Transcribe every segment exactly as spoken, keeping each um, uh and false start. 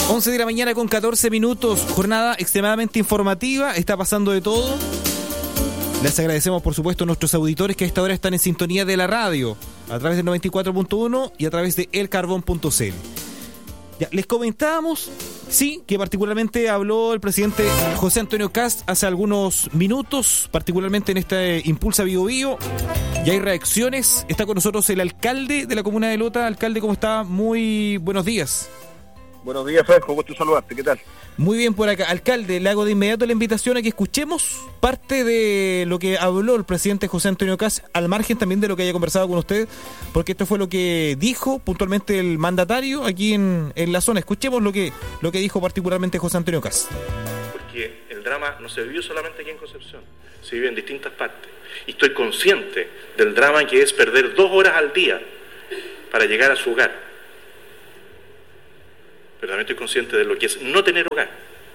once de la mañana con catorce minutos, jornada extremadamente informativa, está pasando de todo. Les agradecemos por supuesto a nuestros auditores que a esta hora están en sintonía de la radio, a través del noventa y cuatro punto uno y a través de el carbón punto c l. Ya, les comentábamos, sí, que particularmente habló el presidente José Antonio Kast hace algunos minutos, particularmente en este Impulsa Bio Bio. Ya hay reacciones, está con nosotros el alcalde de la comuna de Lota. Alcalde, ¿cómo está? Muy buenos días. Buenos días, Franco, gusto saludarte, ¿qué tal? Muy bien por acá. Alcalde, le hago de inmediato la invitación a que escuchemos parte de lo que habló el presidente José Antonio Kast, al margen también de lo que haya conversado con usted, porque esto fue lo que dijo puntualmente el mandatario aquí en, en la zona. Escuchemos lo que, lo que dijo particularmente José Antonio Kast. Porque el drama no se vivió solamente aquí en Concepción, se vive en distintas partes. Y estoy consciente del drama que es perder dos horas al día para llegar a su hogar. Pero también estoy consciente de lo que es no tener hogar.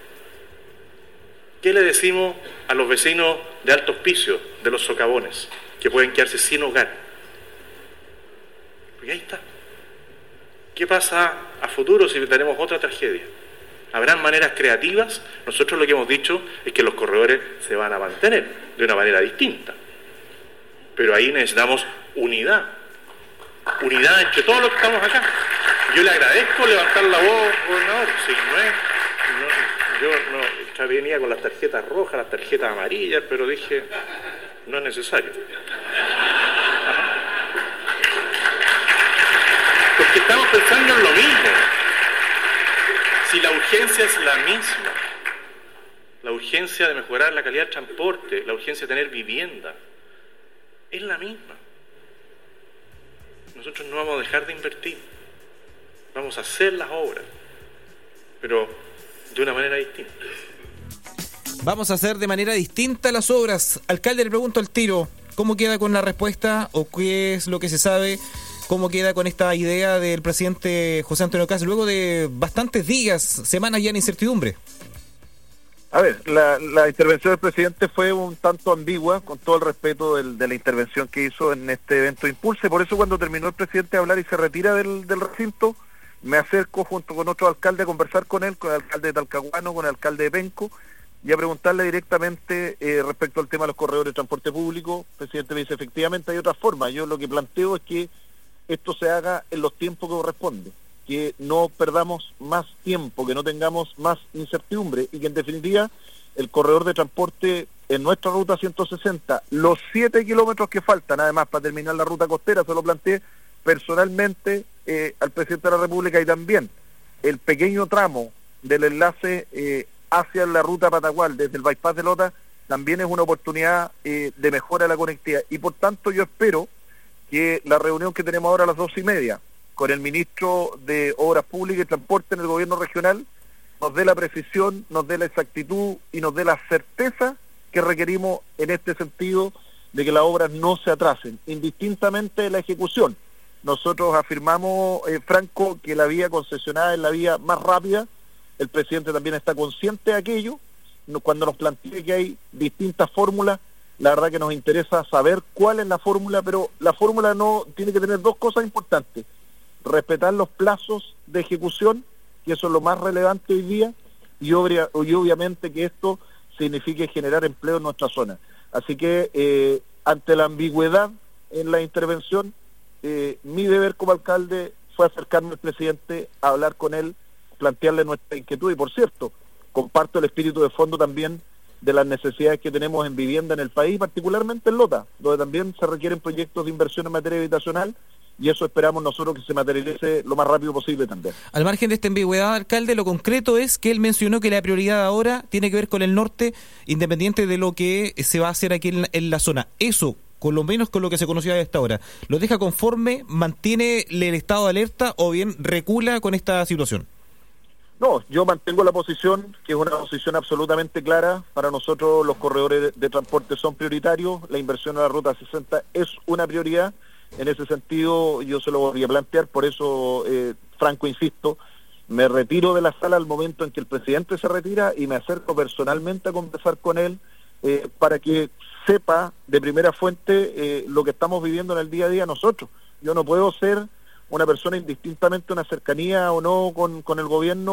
¿Qué le decimos a los vecinos de Alto Hospicio, de los socavones, que pueden quedarse sin hogar? Porque ahí está. ¿Qué pasa a futuro si tenemos otra tragedia? ¿Habrán maneras creativas? Nosotros lo que hemos dicho es que los corredores se van a mantener de una manera distinta. Pero ahí necesitamos unidad. Unidad entre todos los que estamos acá. Yo le agradezco levantar la voz, gobernador. Si no es, no, yo no, ya venía con las tarjetas rojas, las tarjetas amarillas, pero dije, no es necesario. Ajá. Porque estamos pensando en lo mismo. Si la urgencia es la misma, la urgencia de mejorar la calidad del transporte, la urgencia de tener vivienda, es la misma. Nosotros no vamos a dejar de invertir. Vamos a hacer las obras, pero de una manera distinta. Vamos a hacer de manera distinta las obras. Alcalde, le pregunto al tiro, ¿cómo queda con la respuesta o qué es lo que se sabe? ¿Cómo queda con esta idea del presidente José Antonio Kast luego de bastantes días, semanas ya en incertidumbre? A ver, la, la intervención del presidente fue un tanto ambigua, con todo el respeto del, de la intervención que hizo en este evento Impulse. Por eso cuando terminó el presidente de hablar y se retira del, del recinto, me acerco junto con otro alcalde a conversar con él, con el alcalde de Talcahuano, con el alcalde de Penco, y a preguntarle directamente eh, respecto al tema de los corredores de transporte público. El presidente me dice, efectivamente hay otra forma. Yo lo que planteo es que esto se haga en los tiempos que corresponde, que no perdamos más tiempo, que no tengamos más incertidumbre y que en definitiva el corredor de transporte en nuestra ruta ciento sesenta, los siete kilómetros que faltan además para terminar la ruta costera, se lo planteé personalmente eh, al presidente de la República, y también el pequeño tramo del enlace eh, hacia la ruta Patagual desde el bypass de Lota también es una oportunidad eh, de mejora de la conectividad, y por tanto yo espero que la reunión que tenemos ahora a las dos y media con el ministro de Obras Públicas y Transporte en el gobierno regional nos dé la precisión, nos dé la exactitud y nos dé la certeza que requerimos en este sentido de que las obras no se atrasen, indistintamente de la ejecución. Nosotros afirmamos, eh, Franco, que la vía concesionada es la vía más rápida. El presidente también está consciente de aquello. Cuando nos plantea que hay distintas fórmulas, la verdad que nos interesa saber cuál es la fórmula, pero la fórmula no tiene que tener dos cosas importantes: respetar los plazos de ejecución, que eso es lo más relevante hoy día, y, obvia, y obviamente que esto signifique generar empleo en nuestra zona. Así que eh, ante la ambigüedad en la intervención, eh, mi deber como alcalde fue acercarme al presidente, a hablar con él, plantearle nuestra inquietud, y por cierto, comparto el espíritu de fondo también de las necesidades que tenemos en vivienda en el país, particularmente en Lota, donde también se requieren proyectos de inversión en materia habitacional, y eso esperamos nosotros que se materialice lo más rápido posible también. Al margen de esta ambigüedad, alcalde, lo concreto es que él mencionó que la prioridad ahora tiene que ver con el norte, independiente de lo que se va a hacer aquí en la, en la zona. Eso, con lo menos con lo que se conocía hasta ahora, ¿lo deja conforme, mantiene el estado de alerta o bien recula con esta situación? No, yo mantengo la posición, que es una posición absolutamente clara. Para nosotros los corredores de, de transporte son prioritarios, la inversión en la ruta sesenta es una prioridad. En ese sentido yo se lo voy a plantear, por eso, eh, Franco, insisto, me retiro de la sala al momento en que el presidente se retira y me acerco personalmente a conversar con él eh, para que sepa de primera fuente eh, lo que estamos viviendo en el día a día nosotros. Yo no puedo ser una persona, indistintamente una cercanía o no con, con el gobierno,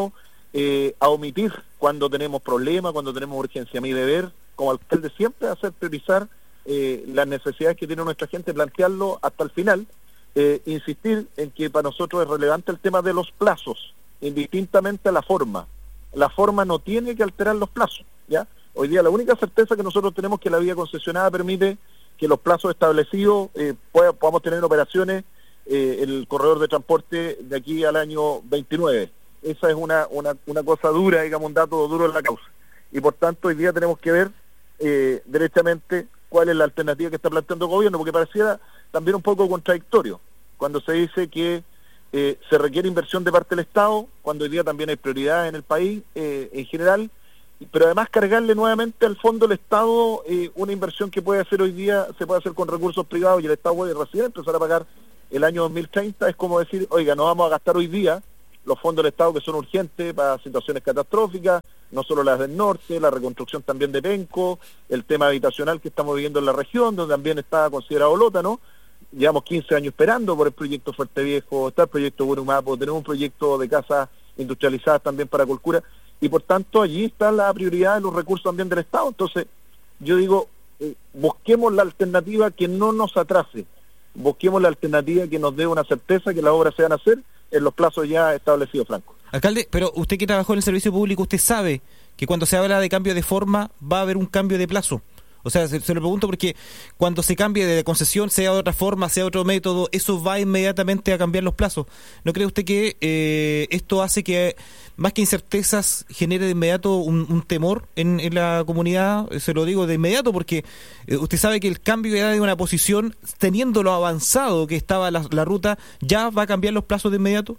eh, a omitir cuando tenemos problemas, cuando tenemos urgencia. Mi deber como alcalde siempre es hacer priorizar eh, las necesidades que tiene nuestra gente, plantearlo hasta el final, eh, insistir en que para nosotros es relevante el tema de los plazos, indistintamente a la forma. La forma no tiene que alterar los plazos, ¿ya? Hoy día la única certeza que nosotros tenemos es que la vía concesionada permite que los plazos establecidos eh, pueda, podamos tener operaciones eh, el corredor de transporte de aquí al año veintinueve. Esa es una, una, una cosa dura, digamos, un dato duro en la causa. Y por tanto hoy día tenemos que ver eh, derechamente cuál es la alternativa que está planteando el gobierno, porque pareciera también un poco contradictorio cuando se dice que eh, se requiere inversión de parte del Estado, cuando hoy día también hay prioridades en el país eh, en general, pero además cargarle nuevamente al fondo del Estado eh, una inversión que puede hacer hoy día, se puede hacer con recursos privados y el Estado puede recién empezar a pagar el año dos mil treinta. Es como decir, oiga, no vamos a gastar hoy día los fondos del Estado que son urgentes para situaciones catastróficas, no solo las del norte, la reconstrucción también de Penco, el tema habitacional que estamos viviendo en la región, donde también está considerado Lota, ¿no? Llevamos quince años esperando por el proyecto Fuerte Viejo, está el proyecto Guarumapo, tenemos un proyecto de casas industrializadas también para Colcura, y por tanto allí está la prioridad de los recursos también del Estado. Entonces, yo digo, eh, busquemos la alternativa que no nos atrase, busquemos la alternativa que nos dé una certeza que las obras se van a hacer en los plazos ya establecidos, Franco. Alcalde, pero usted que trabajó en el servicio público, usted sabe que cuando se habla de cambio de forma va a haber un cambio de plazo. O sea, se, se lo pregunto porque cuando se cambie de concesión, sea de otra forma, sea otro método, eso va inmediatamente a cambiar los plazos. ¿No cree usted que eh, esto hace que, más que incertezas, genere de inmediato un, un temor en, en la comunidad? Se lo digo de inmediato porque eh, usted sabe que el cambio ya de una posición, teniendo lo avanzado que estaba la, la ruta, ¿ya va a cambiar los plazos de inmediato?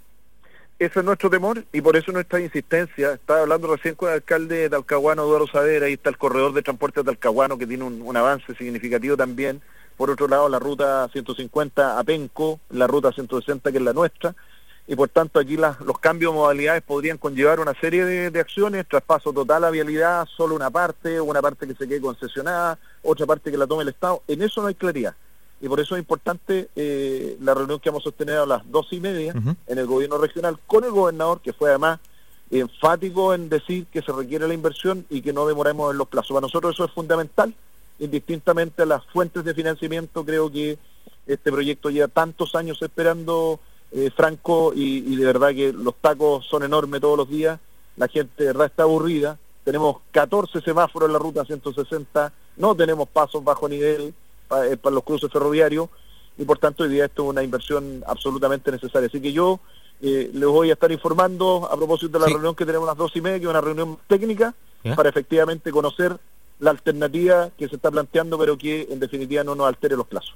Ese es nuestro temor y por eso nuestra insistencia. Estaba hablando recién con el alcalde de Talcahuano, Eduardo Saavedra, ahí está el corredor de transporte de Talcahuano que tiene un, un avance significativo también. Por otro lado, la ruta ciento cincuenta a Penco, la ruta ciento sesenta que es la nuestra, y por tanto aquí la, los cambios de modalidades podrían conllevar una serie de, de acciones, traspaso total a vialidad, solo una parte, una parte que se quede concesionada, otra parte que la tome el Estado. En eso no hay claridad. Y por eso es importante eh, la reunión que vamos a sostener a las dos y media uh-huh. en el gobierno regional con el gobernador, que fue además enfático en decir que se requiere la inversión y que no demoremos en los plazos. Para nosotros eso es fundamental, indistintamente a las fuentes de financiamiento. Creo que este proyecto lleva tantos años esperando, eh, Franco, y, y de verdad que los tacos son enormes todos los días, la gente de verdad está aburrida. Tenemos catorce semáforos en la ruta ciento sesenta, no tenemos pasos bajo nivel para, para los cruces ferroviarios, y por tanto hoy día esto es una inversión absolutamente necesaria. Así que yo eh, les voy a estar informando a propósito de la sí. reunión que tenemos a las dos y media, que es una reunión técnica, ¿ya? Para efectivamente conocer la alternativa que se está planteando, pero que en definitiva no nos altere los plazos.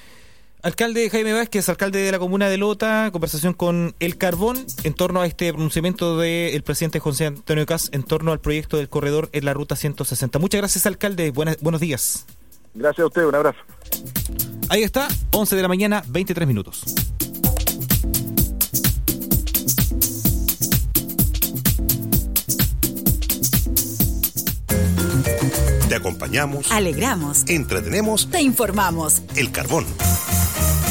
Alcalde Jaime Vázquez, alcalde de la comuna de Lota, conversación con El Carbón en torno a este pronunciamiento del presidente José Antonio Kast en torno al proyecto del corredor en la ruta ciento sesenta. Muchas gracias, alcalde. Buenas, buenos días. Gracias a usted, un abrazo. Ahí está, once de la mañana, veintitrés minutos. Te acompañamos, alegramos, entretenemos, te informamos. El Carbón.